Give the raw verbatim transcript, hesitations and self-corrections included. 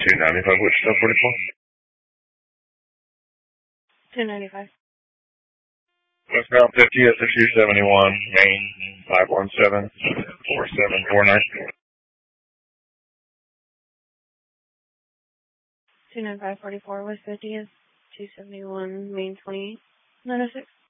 two ninety-five Wichita forty-four. two ninety-five. Westbound fiftieth to two seventy-one, Main, five one seven, four seven four nine. two ninety-five forty-four West fiftieth, two seventy-one, Main twenty-eight, nine oh six.